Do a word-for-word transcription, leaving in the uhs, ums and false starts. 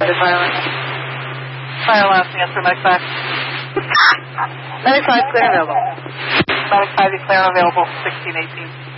Tyler. Fire last answer, Medic five. Medic five, clear and available. Medic five, clear and available, sixteen eighteen.